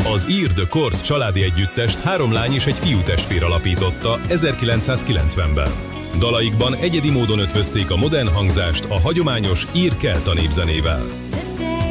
Az ír The Corrs családi együttest 3 lány és egy fiútestvér alapította 1990-ben. Dalaikban egyedi módon ötvözték a modern hangzást a hagyományos ír kelta népzenével.